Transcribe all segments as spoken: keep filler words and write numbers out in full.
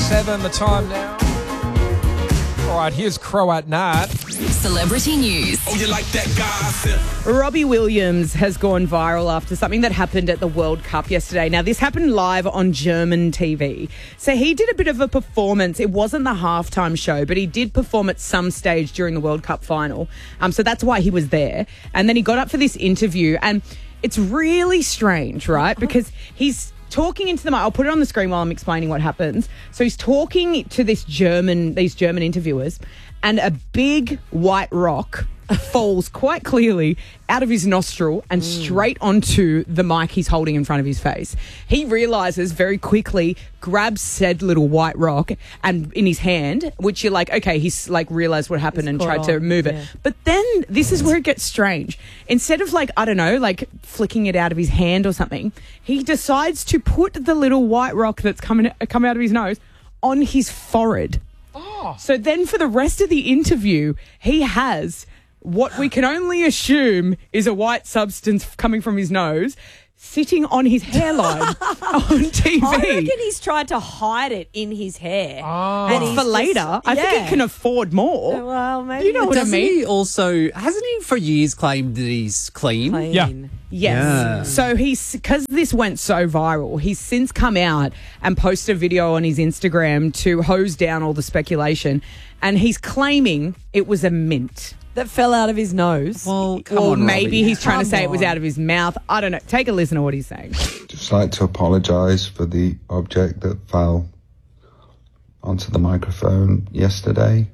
seven the time now. All right, here's Croat Nat. Celebrity news. Oh, you like that gossip? Robbie Williams has gone viral after something that happened at the World Cup yesterday. Now, this happened live on German T V. So he did a bit of a performance. It wasn't the halftime show, but he did perform at some stage during the World Cup final. Um, so that's why he was there. And then he got up for this interview. And it's really strange, right? Because he's talking into the mic. I'll put it on the screen while I'm explaining what happens. So he's talking to this German, these German interviewers, and a big white rock falls quite clearly out of his nostril and mm. straight onto the mic he's holding in front of his face. He realises very quickly, grabs said little white rock and in his hand, which you're like, okay, he's like realised what happened it's and tried on. to move it. Yeah. But then this is where it gets strange. Instead of like, I don't know, like flicking it out of his hand or something, he decides to put the little white rock that's coming coming out of his nose on his forehead. Oh. So then for the rest of the interview, he has what we can only assume is a white substance coming from his nose sitting on his hairline on T V. I reckon he's tried to hide it in his hair. Oh. And for later, just, I yeah. think he can afford more. Well, maybe. You know what Doesn't I mean? he also, hasn't he for years claimed that he's clean? clean. Yeah. Yes. Yeah. So he's, because this went so viral, he's since come out and posted a video on his Instagram to hose down all the speculation. And he's claiming it was a mint that fell out of his nose. Well, come or on, maybe Robbie. he's trying Come to say it was on. out of his mouth. I don't know. Take a listen to what he's saying. Just like to apologise for the object that fell onto the microphone yesterday.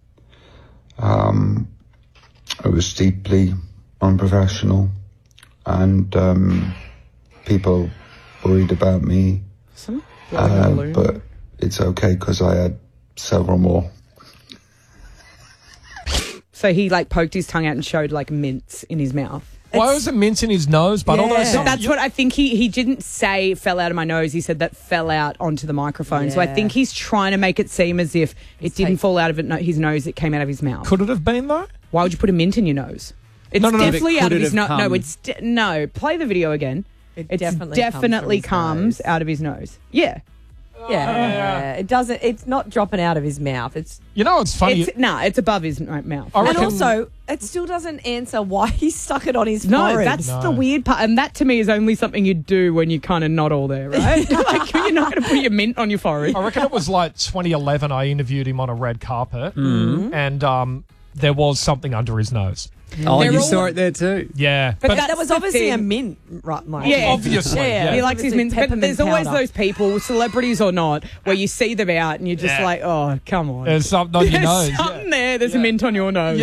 Um, it was deeply unprofessional, and um, people worried about me. Uh, but it's okay because I had several more. So he like poked his tongue out and showed like mints in his mouth. Why was it mint in his nose? But although Yeah. That's what I think. He he didn't say fell out of my nose. He said that fell out onto the microphone. So I Yeah. think he's trying to make it seem as if it didn't take- fall out of it, no, his nose. It came out of his mouth. Could it have been though? Why would you put a mint in your nose? It's No, no, no. definitely Could out of it his have nose. No, come- it's de- no. Play the video again. It It's definitely, definitely comes, from comes his nose. out of his nose. Yeah. Yeah, it doesn't. It's not dropping out of his mouth. It's You know, it's funny. It's nah. It's above his m- mouth. I and reckon- also it still doesn't answer why he stuck it on his No, forehead. that's No. the weird part. And that to me is only something you do when you're kind of not all there, right? Like you're not going to put your mint on your forehead. I reckon it was like twenty eleven. I interviewed him on a red carpet, Mm-hmm. and um, there was something under his nose. Oh, They're you all- saw it there too. Yeah, But but, that- that was the obviously a thing. mint, right, Mike? Yeah. obviously, Yeah. yeah. He likes his Obviously mints, but peppermint there's always powder. those people, celebrities or not, where you see them out and you're just Yeah. like, oh, come on. There's something on your There's nose. something Yeah. there. There's a mint on your nose.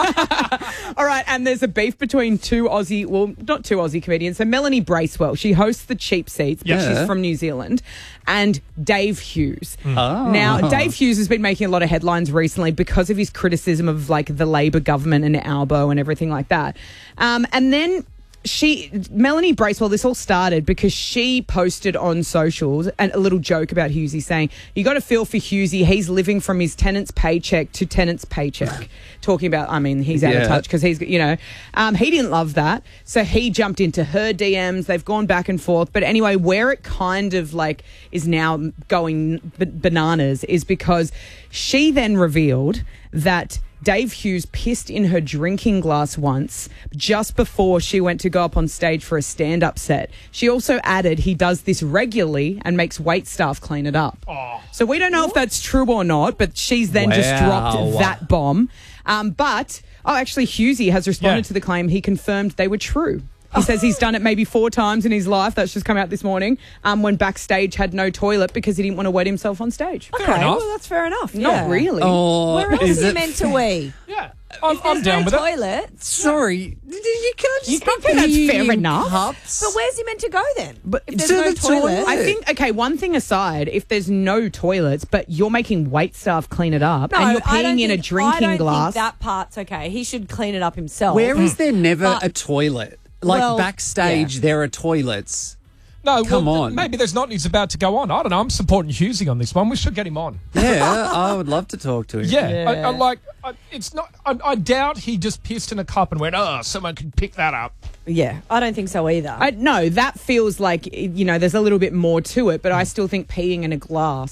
All right, and there's a beef between two Aussie, well, not two Aussie comedians. So Melanie Bracewell, she hosts the Cheap Seats, but Yeah. she's from New Zealand, and Dave Hughes. Oh. Now, Dave Hughes has been making a lot of headlines recently because of his criticism of like the Labor government and Albo and everything like that. Um, and then she, Melanie Bracewell, this all started because she posted on socials and a little joke about Hughesy saying, you got to feel for Hughesy. He's living from his tenant's paycheck to tenant's paycheck. Talking about, I mean, he's out Yeah. of touch because he's, you know, um, he didn't love that. So he jumped into her D Ms. They've gone back and forth. But anyway, where it kind of like is now going b- bananas is because she then revealed that Dave Hughes pissed in her drinking glass once just before she went to go up on stage for a stand-up set. She also added he does this regularly and makes wait staff clean it up. Oh. So we don't know if that's true or not, but she's then just Wow. dropped that bomb. Um, but, oh, actually, Hughesy has responded Yeah. to the claim. He confirmed they were true. He says he's done it maybe four times in his life. That's just come out this morning. Um, when backstage had no toilet because he didn't want to wet himself on stage. Okay, enough. well that's fair enough. Not yeah. really. Oh, Where else is is he it meant to wee? yeah, I'm, If I'm there's down no with it. toilets. Sorry, you can't just You can't think that's pee fair in enough? cups. But where's he meant to go then? But if there's to no the toilet, toilet. I think, okay, one thing aside, if there's no toilets, but you're making wait staff clean it up no, and you're I don't peeing in a think- drinking I don't glass. Think that part's okay. He should clean it up himself. Where is there never But- a toilet? Like Well, backstage, yeah. there are toilets. No, Come well, on. Maybe there's not. He's about to go on. I don't know. I'm supporting Hughesy on this one. We should get him on. Yeah, I would love to talk to him. Yeah, I, I Yeah. like. I, it's not. I, I doubt he just pissed in a cup and went, "Oh, someone could pick that up." Yeah, I don't think so either. I, no, that feels like, you know, there's a little bit more to it, but I still think peeing in a glass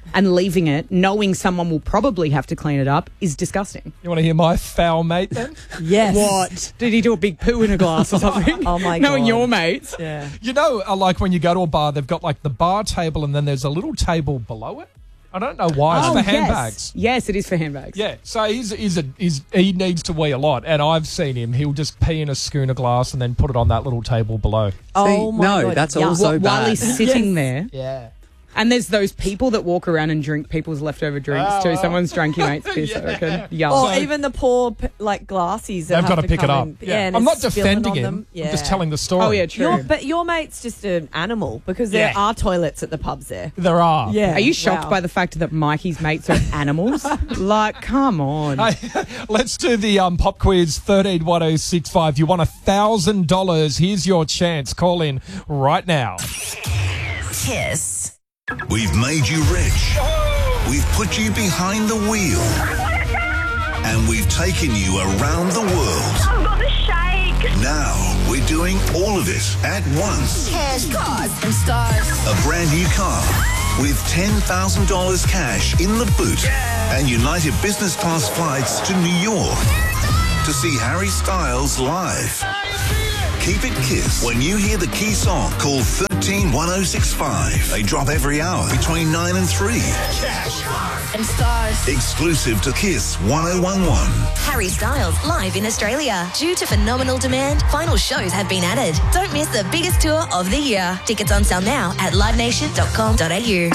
and leaving it, knowing someone will probably have to clean it up, is disgusting. You want to hear my foul mate then? Yes. What? Did he do a big poo in a glass or something? Oh, my Knowing God. your mates. Yeah. You know, uh, like when you go to a bar, they've got like the bar table and then there's a little table below it. I don't know why. It's Oh, for yes. handbags. Yes, it is for handbags. Yeah, so he's, he's a, he's, he needs to wee a lot, and I've seen him. He'll just pee in a schooner glass and then put it on that little table below. Oh, my no, God. that's yuck. also Wh- While bad. he's sitting there. Yeah. And there's those people that walk around and drink people's leftover drinks Oh, too. oh. Someone's drank your mate's piss, I Yeah. reckon. Yeah. Or So- even the poor, p- like, glassies that They've have got to pick come it up. in. Yeah. and I'm not it's spilling defending on him. them. I'm Yeah. just telling the story. Oh, yeah, true. Your, but your mate's just an animal because there Yeah. are toilets at the pubs there. There are. Yeah. Are you shocked Wow. by the fact that Mikey's mates are animals? Like, come on. Hey, let's do the um, pop quiz thirteen one oh six five. You won one thousand dollars. Here's your chance. Call in right now. Kiss. We've made you rich. We've put you behind the wheel. And we've taken you around the world. I've got the shake. Now we're doing all of it at once. Cash, cars, and stars. A brand new car with ten thousand dollars cash in the boot and United Business Class flights to New York to see Harry Styles live. Keep it Kiss. When you hear the key song, call thirteen one oh six five. They drop every hour between nine and three. And stars. Exclusive to Kiss one oh one one. Harry Styles live in Australia. Due to phenomenal demand, final shows have been added. Don't miss the biggest tour of the year. Tickets on sale now at live nation dot com dot a u.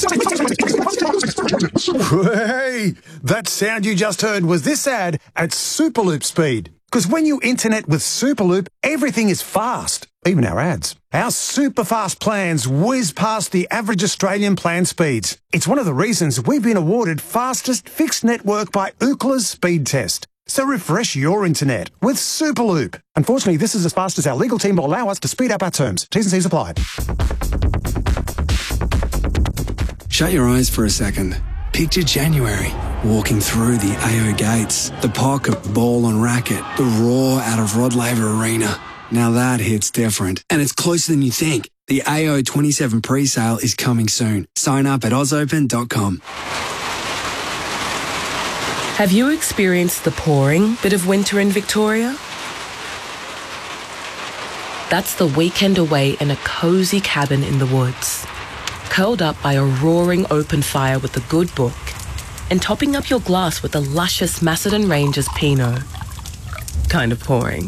Hey, that sound you just heard was this ad at Superloop speed. Because when you internet with Superloop, everything is fast, even our ads. Our super fast plans whiz past the average Australian plan speeds. It's one of the reasons we've been awarded fastest fixed network by Ookla's speed test. So refresh your internet with Superloop. Unfortunately, this is as fast as our legal team will allow us to speed up our terms. T's and C's apply. Shut your eyes for a second. Picture January, walking through the A O gates, the pocket ball on racket, the roar out of Rod Laver Arena. Now that hits different, and it's closer than you think. The A O twenty-seven pre-sale is coming soon. Sign up at oz open dot com. Have you experienced the pouring bit of winter in Victoria? That's the weekend away in a cosy cabin in the woods, curled up by a roaring open fire with a good book, and topping up your glass with the luscious Macedon Rangers Pinot. Kind of pouring.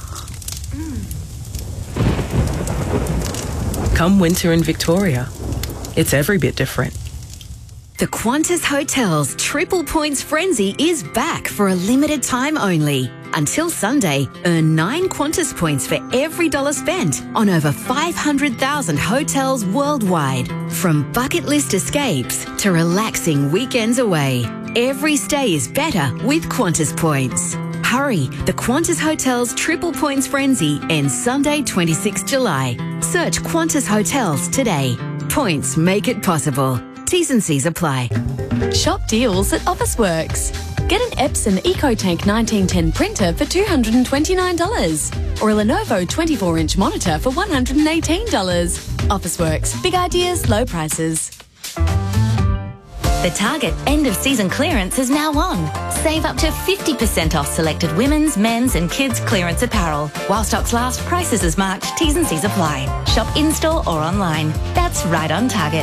Come winter in Victoria, it's every bit different. The Qantas Hotels Triple Points Frenzy is back for a limited time only. Until Sunday, earn nine Qantas points for every dollar spent on over five hundred thousand hotels worldwide. From bucket list escapes to relaxing weekends away, every stay is better with Qantas points. Hurry, the Qantas Hotels Triple Points Frenzy ends Sunday, twenty-sixth of July. Search Qantas Hotels today. Points make it possible. T's and C's apply. Shop deals at Officeworks. Get an Epson EcoTank nineteen ten printer for two hundred twenty-nine dollars or a Lenovo twenty-four inch monitor for one hundred eighteen dollars. Officeworks. Big ideas, low prices. The Target end of season clearance is now on. Save up to fifty percent off selected women's, men's and kids clearance apparel. While stocks last, prices as marked, T's and C's apply. Shop in-store or online. That's right on Target.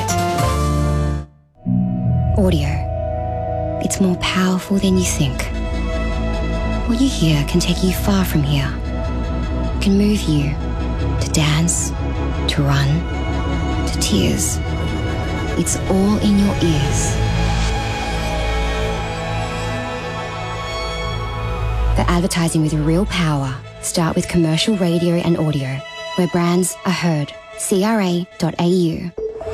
Audio. It's more powerful than you think. What you hear can take you far from here. It can move you to dance, to run, to tears. It's all in your ears. For advertising with real power, start with commercial radio and audio, where brands are heard. C R A dot A U.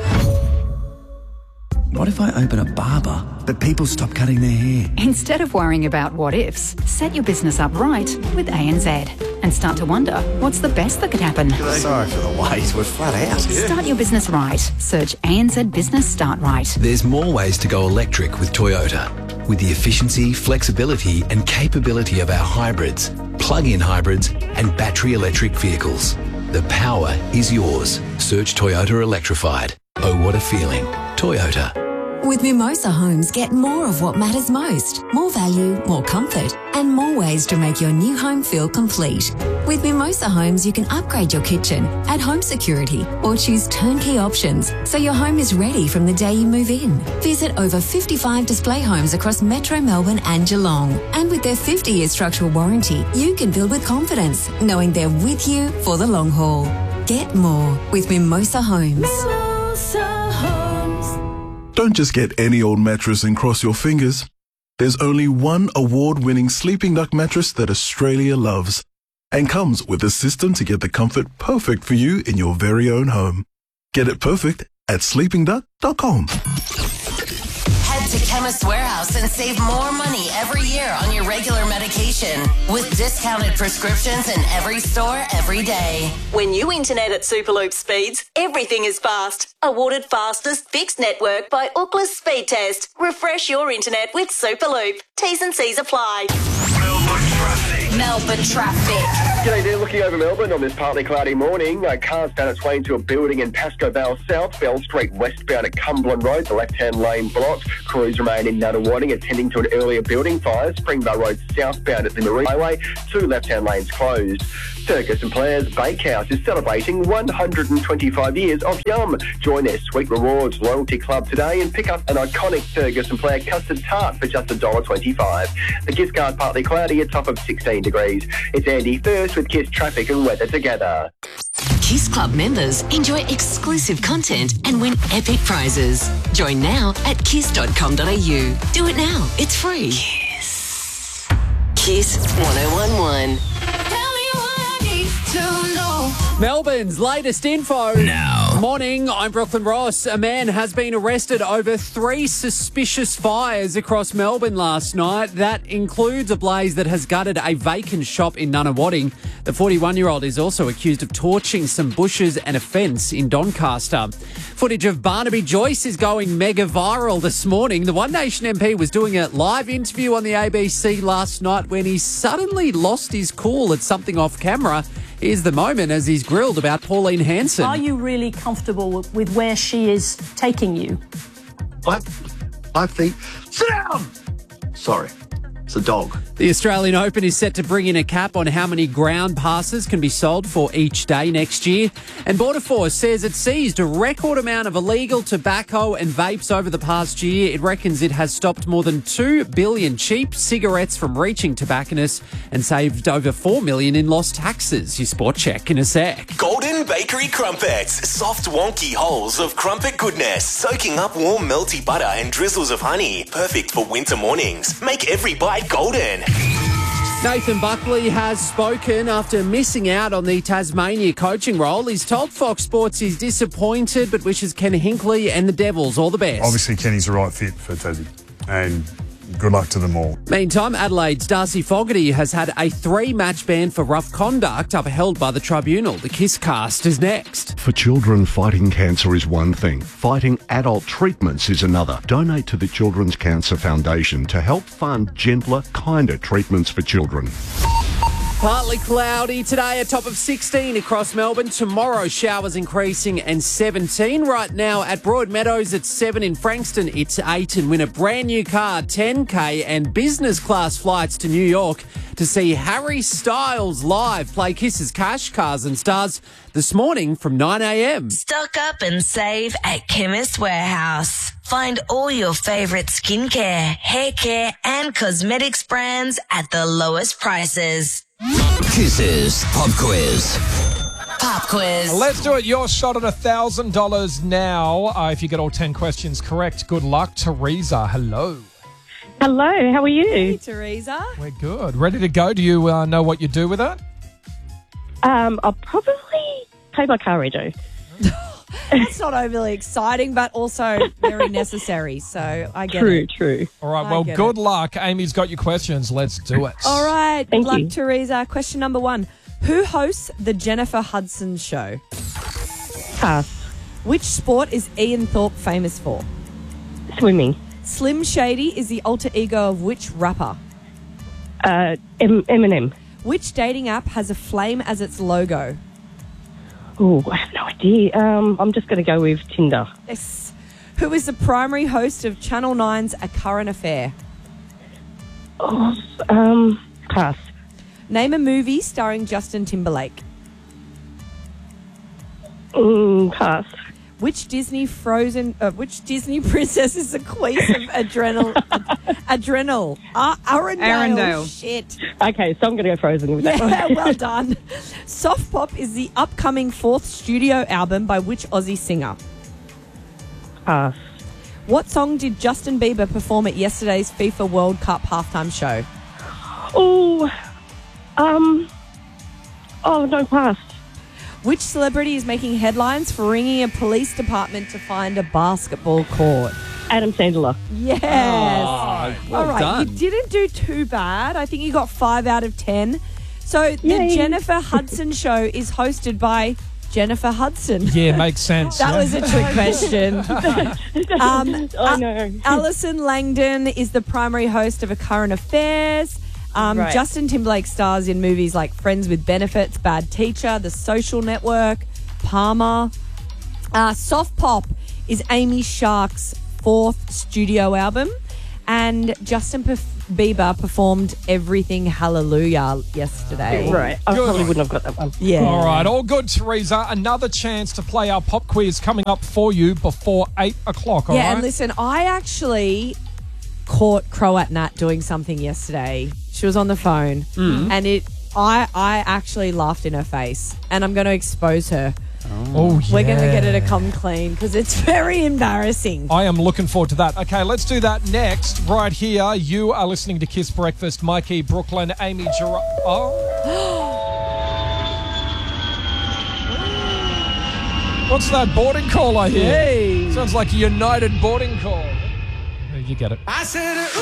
What if I open a barber, but people stop cutting their hair? Instead of worrying about what ifs, set your business up right with A N Z and start to wonder what's the best that could happen. Sorry for the wait, we're flat out. Start your business right. Search A N Z Business Start Right. There's more ways to go electric with Toyota. With the efficiency, flexibility and capability of our hybrids, plug-in hybrids and battery electric vehicles. The power is yours. Search Toyota Electrified. Oh, what a feeling. Toyota. With Mimosa Homes, get more of what matters most. More value, more comfort, and more ways to make your new home feel complete. With Mimosa Homes, you can upgrade your kitchen, add home security, or choose turnkey options so your home is ready from the day you move in. Visit over fifty-five display homes across Metro Melbourne and Geelong. And with their fifty-year structural warranty, you can build with confidence, knowing they're with you for the long haul. Get more with Mimosa Homes. Mimosa Homes. Don't just get any old mattress and cross your fingers. There's only one award-winning Sleeping Duck mattress that Australia loves and comes with a system to get the comfort perfect for you in your very own home. Get it perfect at sleeping duck dot com. Head to Chemist Warehouse and save more money every year on your regular medication with discounted prescriptions in every store every day. When you internet at Superloop speeds, everything is fast. Awarded fastest fixed network by Ookla Speed Test. Refresh your internet with Superloop. T's and C's apply. Melbourne traffic. Melbourne traffic. G'day there, looking over Melbourne on this partly cloudy morning. Uh, cars found its way into a building in Pascoe Vale South, Bell Street westbound at Cumberland Road, the left-hand lane blocked. Crews remain in Nunawading attending to an earlier building fire. Springvale Road southbound at the Marine Highway, two left-hand lanes closed. Circus and Players Bakehouse is celebrating one hundred twenty-five years of Yum. Join their Sweet Rewards Loyalty Club today and pick up an iconic Fergus and Player custard tart for just one dollar twenty-five. The Kiss card partly cloudy, a top of sixteen degrees. It's Andy first with Kiss traffic and weather together. Kiss Club members enjoy exclusive content and win epic prizes. Join now at kiss dot com dot a u. Do it now. It's free. Kiss. Kiss one oh one one. Melbourne's latest info. Now. Morning, I'm Brooklyn Ross. A man has been arrested over three suspicious fires across Melbourne last night. That includes a blaze that has gutted a vacant shop in Nunawading. The forty-one-year-old is also accused of torching some bushes and a fence in Doncaster. Footage of Barnaby Joyce is going mega viral this morning. The One Nation M P was doing a live interview on the A B C last night when he suddenly lost his cool at something off camera. Here's the moment as he's grilled about Pauline Hanson. Are you really comfortable with where she is taking you? I, I think... Sit down! Sorry, it's a dog. The Australian Open is set to bring in a cap on how many ground passes can be sold for each day next year. And Border Force says it seized a record amount of illegal tobacco and vapes over the past year. It reckons it has stopped more than two billion cheap cigarettes from reaching tobacconists and saved over four million in lost taxes. Your sport check in a sec. Golden Bakery Crumpets. Soft, wonky holes of crumpet goodness, soaking up warm, melty butter and drizzles of honey. Perfect for winter mornings. Make every bite golden. Nathan Buckley has spoken after missing out on the Tasmania coaching role. He's told Fox Sports he's disappointed but wishes Ken Hinkley and the Devils all the best. Obviously, Kenny's the right fit for Tassie, and good luck to them all. Meantime, Adelaide's Darcy Fogarty has had a three-match ban for rough conduct upheld by the tribunal. The Kiss cast is next. For children, fighting cancer is one thing. Fighting adult treatments is another. Donate to the Children's Cancer Foundation to help fund gentler, kinder treatments for children. Partly cloudy today, a top of sixteen across Melbourne. Tomorrow, showers increasing and seventeen. Right now at Broadmeadows, it's seven. In Frankston, it's eight. And win a brand new car, ten K, and business class flights to New York to see Harry Styles live play Kiss's Cash, Cars and Stars this morning from nine a.m. Stock up and save at Chemist Warehouse. Find all your favourite skincare, hair care and cosmetics brands at the lowest prices. Kiss's Pop Quiz. Pop quiz. Let's do it. Your shot at one thousand dollars now. Uh, if you get all ten questions correct, good luck. Teresa, hello. Hello, how are you? Hey, Teresa. We're good. Ready to go? Do you uh, know what you do with it? Um, I'll probably pay my car rego. It's not overly exciting, but also very necessary. So I get true, it. True, true. All right, I well, get good it. luck. Amy's got your questions. Let's do it. All right. Thank good luck, you. Teresa. Question number one. Who hosts the Jennifer Hudson Show? Pass. Which sport is Ian Thorpe famous for? Swimming. Slim Shady is the alter ego of which rapper? Uh, M- Eminem. Which dating app has a flame as its logo? Oh, I have no idea. Um, I'm just going to go with Tinder. Yes. Who is the primary host of Channel nine's A Current Affair? Oh, um, pass. Name a movie starring Justin Timberlake. Mm, pass. Which Disney Frozen? Uh, which Disney princess is the queen of Adrenal? Adrenal. Uh, Arendelle. Arendelle. Shit. Okay, so I'm going to go Frozen with that Yeah, one. well done. Soft Pop is the upcoming fourth studio album by which Aussie singer? Pass. What song did Justin Bieber perform at yesterday's FIFA World Cup halftime show? Oh, um, oh, no, pass. Which celebrity is making headlines for ringing a police department to find a basketball court? Adam Sandler. Yes. Oh, well All right, done. you didn't do too bad. I think you got five out of ten. So the Yay. Jennifer Hudson show is hosted by Jennifer Hudson. Yeah, makes sense. That yeah. was a trick question. um, I know. Alison Langdon is the primary host of A Current Affairs. Um, Right. Justin Timberlake stars in movies like Friends with Benefits, Bad Teacher, The Social Network, Palmer. Uh, Soft Pop is Amy Shark's fourth studio album. And Justin P- Bieber performed Everything Hallelujah yesterday. Right. I Good. probably wouldn't have got that one. Yeah. All right, all good, Teresa. Another chance to play our pop quiz coming up for you before eight o'clock, all yeah, right? and listen, I actually caught Croat Nat doing something yesterday. She was on the phone, Mm. and it. I I actually laughed in her face, and I'm going to expose her. Oh, yeah. We're going to get her to come clean because it's very embarrassing. I am looking forward to that. Okay, let's do that next. Right here, you are listening to Kiss Breakfast. Mikey, Brooklyn, Amy, Gerard. Oh. What's that boarding call I hear? Hey. Sounds like a United boarding call. You get it. I said,